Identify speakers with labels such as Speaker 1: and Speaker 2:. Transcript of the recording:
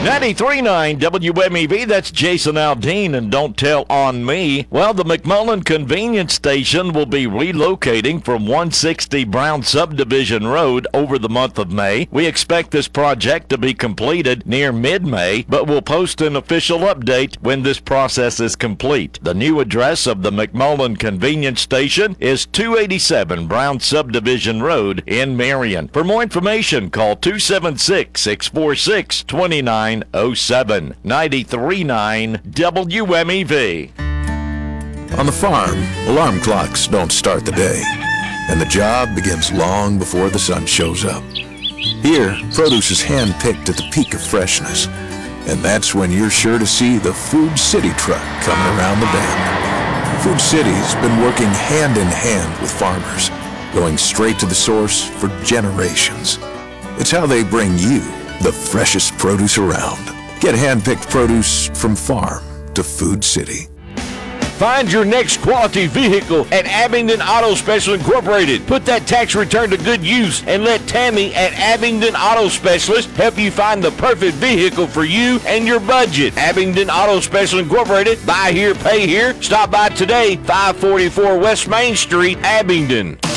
Speaker 1: 93.9 WMEV, that's Jason Aldean, and Don't Tell on Me. Well, the McMullen Convenience Station will be relocating from 160 Brown Subdivision Road over the month of May. We expect this project to be completed near mid-May, but we'll post an official update when this process is complete. The new address of the McMullen Convenience Station is 287 Brown Subdivision Road in Marion. For more information, call 276-646-2907. 93.9 WMEV.
Speaker 2: On the farm, alarm clocks don't start the day, and the job begins long before the sun shows up. Here, produce is hand-picked at the peak of freshness, and that's when you're sure to see the Food City truck coming around the bend. Food City's been working hand in hand with farmers, going straight to the source for generations. It's how they bring you the freshest produce around. Get hand-picked produce from farm to Food City.
Speaker 1: Find your next quality vehicle at Abingdon Auto Special Incorporated. Put that tax return to good use and let Tammy at Abingdon Auto Specialist help you find the perfect vehicle for you and your budget. Abingdon Auto Special Incorporated. Buy here, pay here. Stop by today, 544 West Main Street, Abingdon.